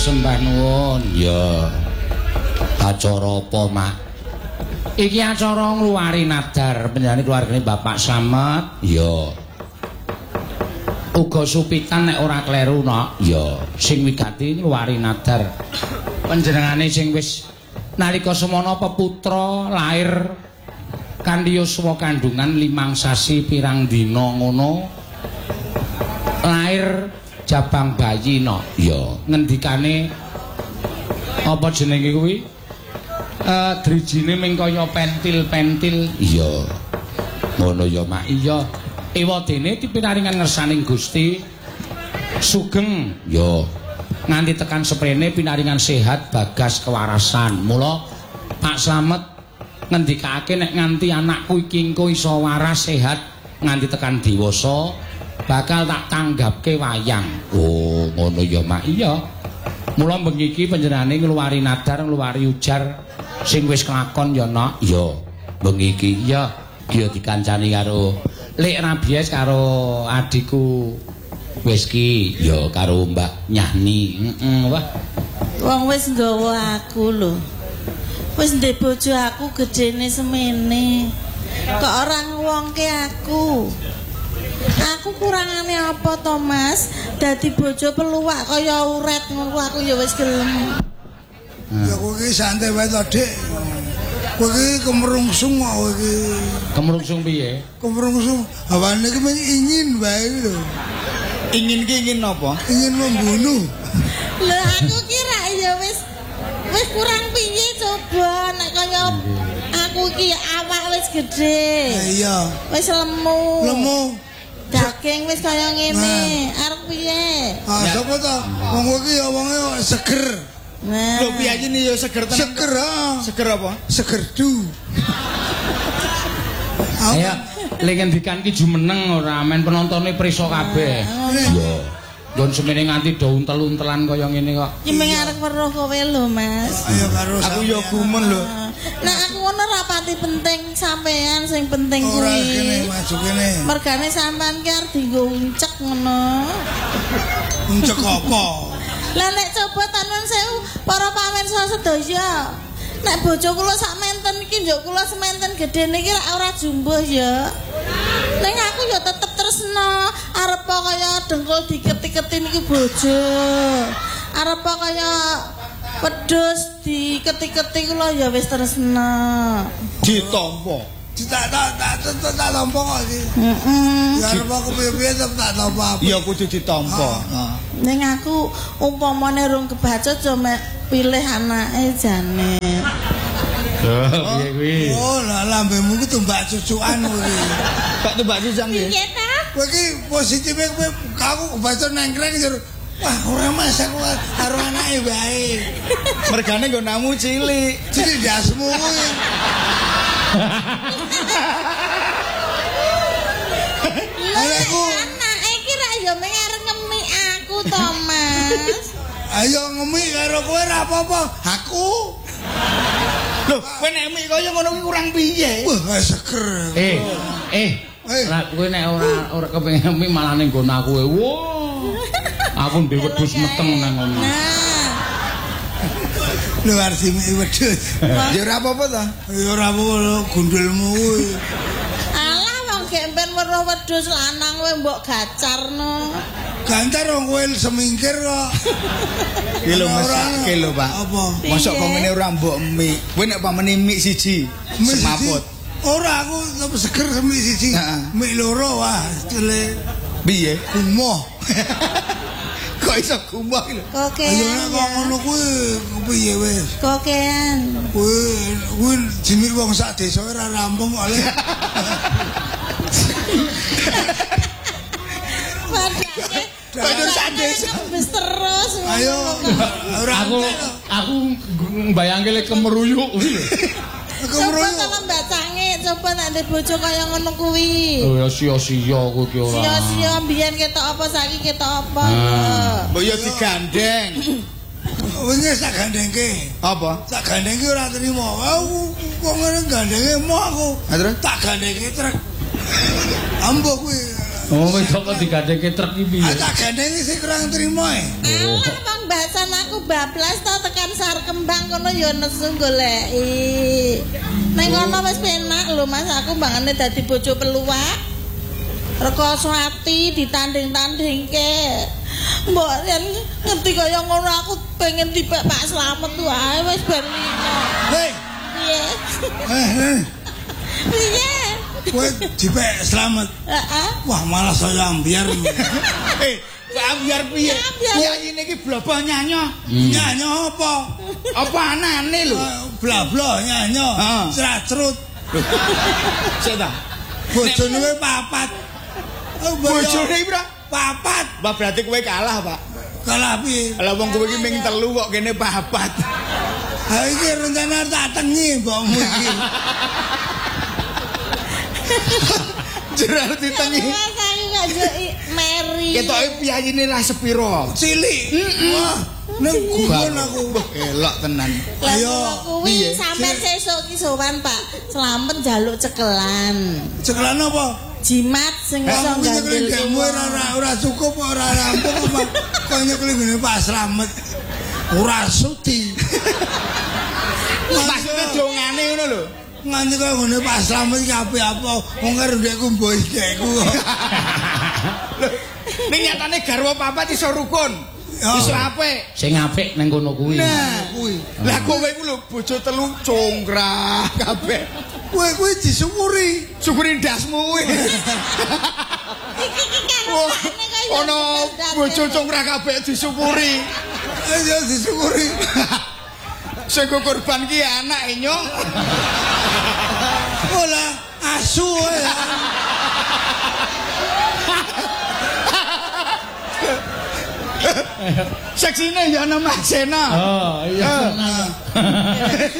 sembah nuwun. Ya. Acara apa, Mak? Iki acara ngluwari nadar panjenengane keluargane Bapak Slamet. Ya. Uga supitan nek ora kleru, Nok. Ya, sing wigati ngluwari nadar. Panjenengane sing wis nalika semana peputra lair kanthi yuswa kandungan 5 sasi pirang dina ngono lair jabang bayi no ya ngendikane apa jenenge kuwi drijine ming kaya pentil-pentil iya ngono ya Mak iya ewadene dipinaringan ngersaning Gusti sugeng ya nganti tekan seprene pinaringan sehat bagas kewarasan mula Pak Slamet ngendikake nek nganti anakku iki engko iso waras sehat nganti tekan dewasa bakal tak tanggapke wayang. Oh, ngono ya Mak. Iya. Mula bengi iki panjenengane ngluwari nadar, ngluwari ujar sing wis kelakon ya Nok. Iya. Bengi iki iya dia dikancani karo Lek Rabies karo adikku Weski ya karo Mbak Nyahni. Wah. Wong wis nggawa aku lho. Wis ndek bojo aku gedene semene. Kok ora ngwongke aku. Aku kurangane apa to, Mas? Dadi bojo peluwak kaya uret ngono aku ya wis gelem. Ya kowe iki santai wae to, Dik. Kowe iki kemrungsung kok kowe iki. Kemrungsung piye? Kemrungsung. Hawane iki ingin wae lho. Ingin ki ingin apa? Ingin membunuh. Lah aku kira ya wis kurang piye coba nek kaya aku ki awak wis gedhe. Iya. Wis lemu. Lemu. Daging wis kaya ngene. Arep piye? Ah, sapa to? Wong kowe iki ya wonge seger. Nah. Lho piye ini ya seger tenan. Seger ah. Seger apa? Segerdu. Ayo, lek ngendikan ki jumeneng ora men penontonnya preso kabeh. Iya. Gon semene nganti do untel-untelan kaya ngene kok. Ki mung arep weruh kowe lho, Mas. Ayo karo Aku ya gumen lho. Nah, aku ngono rapati penting sampean sing penting ora kuwi. kene maju kene. Mergane sampean ki arep dienggo uncek ngono. Uncek apa? Lah nek coba tanun sewu para pamirsa sedaya. Nek bojo kula sak menten iki njuk kula sementen gedene iki ora jumbuh ya. Ning aku ya tetep tresna arep kaya dengkul diket-iketin iki bojo. Arep kaya wedhus diketik-ketik kula ya wis tresna. Ditampa. Tak tampa kok iki. Ya arep aku piye-piye tak tampa. Ya kudu ditampa. Ning aku umpamane rung kebacut yo mek pilih anake jane. Piye kuwi? Oh, lah lambemu ku tumbak cucukan kuwi. Tak tumbak cucukan iki. Piye ta? Kowe iki positife kowe aku kebacut nengkreng jero. Wah, ora masak karo anake bae. Mergane nggo namu cilik. Cilik dasmu kuwi. Aku anake iki ra yo mung arep ngemik aku to, Mas. Ayo ngemik karo kowe ra apa-apa. Aku. Lho, kowe nek mik kaya ngono kuwi kurang piye? Wah, seger. Lah kowe nek ora kepengin mik malah ning nggon aku. Wah. Aku ndek wedhus meteng nang ngono. Nah. Lho arep wedhus. Ya ora apa-apa ta? Ya ora apa-apa gundulmu kuwi. Alah wong gempen weruh wedhus lanang kowe mbok gacarno. Gantar wong kowe semingkir kok. Ki lho mesake lho, Pak. Apa? Mosok pamene ora mbok mik. Kowe nek pamene mik siji semaput. Ora aku tetep seger mik siji. Mik loro wah, cele. Piye? Gumoh. Kok iso gumoh lho? Kokean. Ayo nek kok ngono kuwi piye wis? Kokean. Kuwi jimir wong sak desa ora rampung oleh. Padahal sak desa wis terus. Ayo. Aku mbayangke lek kemeruyuk kuwi lho. Coba tolong bacange, coba nek ndek bojo kaya ngono kuwi. Oh ya sia-sia kowe ki ora. Sia-sia mbiyen ketok apa saiki ketok apa. Mbok yo digandeng. Wingi sak gandengke. Apa? Tak gandengke ora trimo. Aku kok ngene gandenge mo aku. Tak gandengke truk. Ambo kuwi. Oh, wedok kok digandengke truk iki piye? Tak gandengke sing kurang trimo e. Alah wong pambasan aku bablas to tekan sar kembang kono ya nesu goleki. Ning kono wis penak lho Mas aku mbangane dadi bojo peluak. Rekoso ati ditanding-tandingke. Mbok yen ngerti kaya ngono aku pengen dipek Pak Slamet wae wis ben lino. Hei. Piye? Piye? Kowe dipek Slamet. Heeh. Wah, malah saya ambiar. Pak Ambyar piye? Nyanyine iki blobo nyanyo. Nyanyo apa? Apa anane lho? Bla-bla nyanyo. Heeh. Sracrut. Sik ta. Bojone kowe papat. Bojone iki pira? Papat. Mbah berarti kowe kalah, Pak. Kalah piye? Lah wong kowe iki ming 3 kok kene papat. Ha iki rencana tak tengi mbokmu iki. Jerar ditengi. Mas aku gak joki Mary. Ketoke piyayine lah sepiro? Cilik. Wah, ning guyon aku. Elok tenan. Lah Ayo, kuwi piye? sampean sesuk ki sowan Pak Slamet njaluk cekelan. Cekelan apa? Jimat sing iso Kamu gandel nyekelin ora cukup ora rampung apa kok nyekelin gini Pak Slamet ora sudi Maksudnya dongane ngono lho. nganti kok ngene Pak Slamet iki apa wong karo ndekku mbok ikekku Ning nyatane garwa papat iso rukun. Iso apik. Sing apik ning kono kuwi. Nah, kuwi. Lah kowe iku lho bojo telu congkrah kabeh. kowe disyukuri Syukuri ndasmu kuwi. Ono bojo congkrah kabeh disyukuri. ayo disyukuri Sing korban ki anak nyong. ola asu ya Seksine ya ana Mas Sena. Oh, iya.